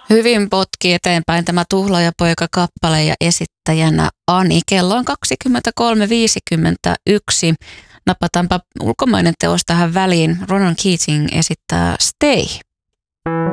Hyvin potki eteenpäin tämä Tuhlaajapoika-kappale ja esittäjänä Ani. Kello on 23.51. Napataanpa ulkomainen teos tähän väliin. Ronan Keating esittää Stay.